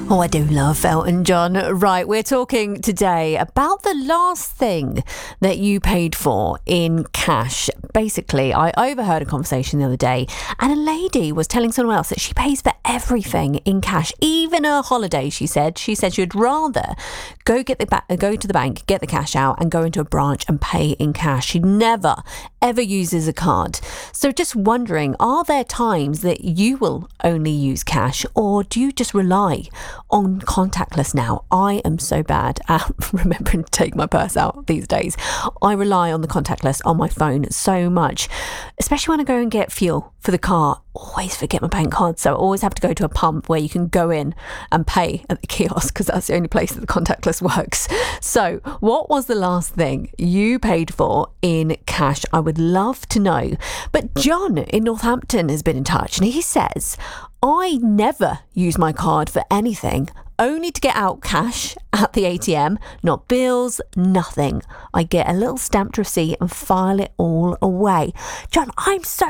Oh, I do love Elton John. Right, we're talking today about the last thing that you paid for in cash. Basically, I overheard a conversation the other day and a lady was telling someone else that she pays for everything in cash, even her holiday, she said. She said she'd rather go to the bank, get the cash out and go into a branch and pay in cash. She never, ever uses a card. So just wondering, are there times that you will only use cash, or do you just rely on contactless now? I am so bad at remembering to take my purse out these days. I rely on the contactless on my phone so much, especially when I go and get fuel for the car. Always forget my bank card, so I always have to go to a pump where you can go in and pay at the kiosk, because that's the only place that the contactless works. So what was the last thing you paid for in cash? I would love to know. But John in Northampton has been in touch and he says, I never use my card for anything, only to get out cash at the ATM, not bills, nothing. I get a little stamped receipt and file it all away. John, I'm so